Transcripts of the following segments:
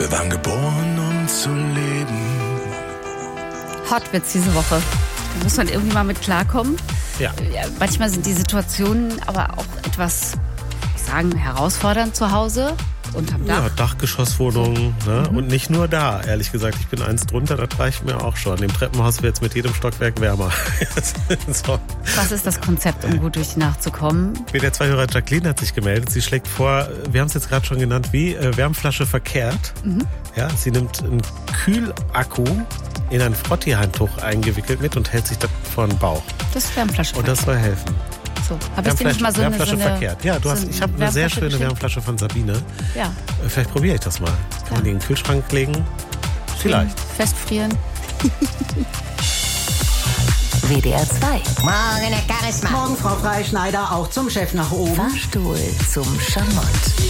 Wir waren geboren, um zu leben. Hotwitz diese Woche. Da muss man irgendwie mal mit klarkommen. Ja. Manchmal sind die Situationen aber auch etwas, herausfordernd zu Hause. Unterm Dach. Ja, Dachgeschosswohnungen. Ne? Und nicht nur da, ehrlich gesagt. Ich bin eins drunter, das reicht mir auch schon. Im Treppenhaus wird es mit jedem Stockwerk wärmer. So. Was ist das Konzept, um gut durch die Nacht zu kommen? Der zwei Hörer Jacqueline hat sich gemeldet. Sie schlägt vor, wir haben es jetzt gerade schon genannt, wie Wärmflasche verkehrt. Ja, sie nimmt einen Kühlakku in ein Frottee-Handtuch eingewickelt mit und hält sich das vor den Bauch. Das ist Wärmflasche Und das soll helfen. So, habe ich dir nicht mal so Wärmflasche eine verkehrt. Ja, ich habe eine sehr schöne geschickt? Wärmflasche von Sabine. Ja. Vielleicht probiere ich das mal. Kann man die in den Kühlschrank legen? Vielleicht. Festfrieren. WDR 2. Morgen, Herr Charisma. Morgen, Frau Freischneider, auch zum Chef nach oben. Fahrstuhl zum Schamott.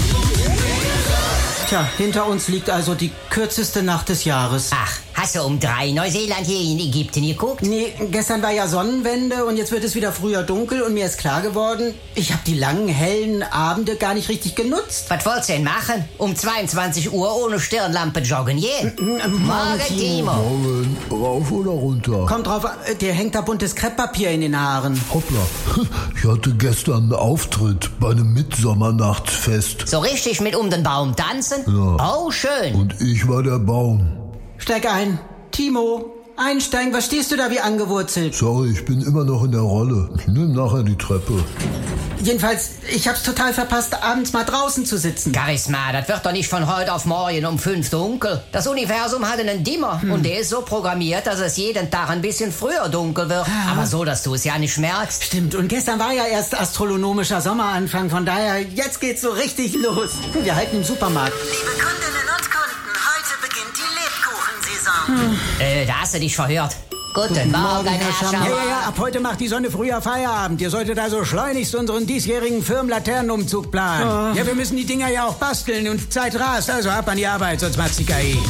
Tja, hinter uns liegt also die kürzeste Nacht des Jahres. Ach, hast du um 3 Neuseeland hier in Ägypten geguckt? Nee, gestern war ja Sonnenwende und jetzt wird es wieder früher dunkel und mir ist klar geworden, ich habe die langen, hellen Abende gar nicht richtig genutzt. Was wollt's denn machen? Um 22 Uhr ohne Stirnlampe joggen gehen? Morgen, Timo. Morgen, rauf oder runter? Kommt drauf, dir hängt da buntes Krepppapier in den Haaren. Hoppla, ich hatte gestern einen Auftritt bei einem Mitsommernachtsfest. So richtig mit um den Baum tanzen? Ja. Oh, schön. Und ich war der Baum. Steig ein. Timo, einsteigen, was stehst du da wie angewurzelt? Sorry, ich bin immer noch in der Rolle. Ich nehme nachher die Treppe. Jedenfalls, ich hab's total verpasst, abends mal draußen zu sitzen. Charisma, das wird doch nicht von heute auf morgen um 5 dunkel. Das Universum hat einen Dimmer und der ist so programmiert, dass es jeden Tag ein bisschen früher dunkel wird. Aber so, dass du es ja nicht merkst. Stimmt, und gestern war ja erst astronomischer Sommeranfang, von daher, jetzt geht's so richtig los. Wir halten im Supermarkt. Liebe Kundinnen und Kunden, heute beginnt die Lebkuchensaison. Da hast du dich verhört. Guten Morgen, Herr Schammer. Ja, ab heute macht die Sonne früher Feierabend. Ihr solltet also schleunigst unseren diesjährigen Firmenlaternenumzug planen. Ja, wir müssen die Dinger ja auch basteln und Zeit rast, also ab an die Arbeit, sonst macht's die KI.